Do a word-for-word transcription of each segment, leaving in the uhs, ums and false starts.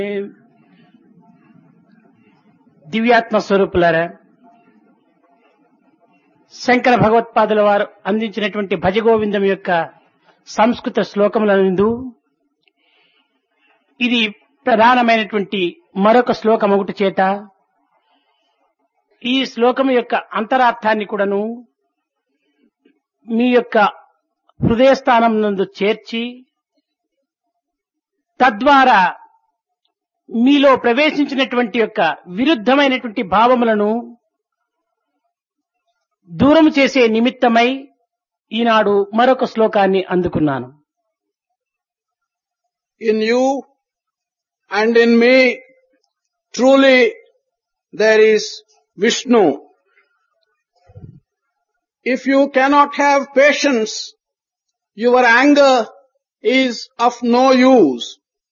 దివ్యాత్మ స్వరూపులారా, శంకర భగవత్పాదుల వారు అందించినటువంటి భజగోవిందం యొక్క సంస్కృత శ్లోకములందు ఇది ప్రధానమైనటువంటి మరొక శ్లోకం ఒకటి చేత ఈ శ్లోకం యొక్క అంతరార్థాన్ని కూడాను మీ యొక్క హృదయస్థానం నందు చేర్చి తద్వారా మీలో ప్రవేశించినటువంటి యొక్క విరుద్ధమైనటువంటి భావములను దూరం చేసే నిమిత్తమై ఈనాడు మరొక శ్లోకాన్ని అందుకున్నాను. In you and in me truly there is Vishnu. If you cannot have patience, your anger is of no use.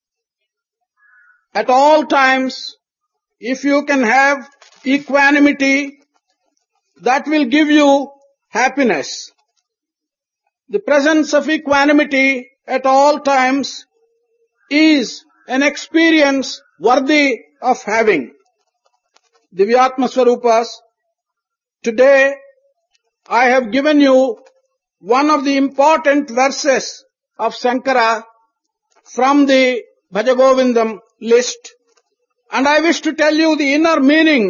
At all times, if you can have equanimity, that will give you happiness. The presence of equanimity at all times is an experience worthy of having. Divyatma Swarupas, today I have given you one of the important verses of Sankara from the Bhajagovindam list, and I wish to tell you the inner meaning